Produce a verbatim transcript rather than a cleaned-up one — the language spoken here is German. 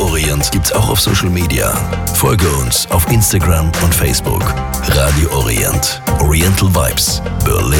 Orient gibt's auch auf Social Media. Folge uns auf Instagram und Facebook. Radio Orient. Oriental Vibes. Berlin.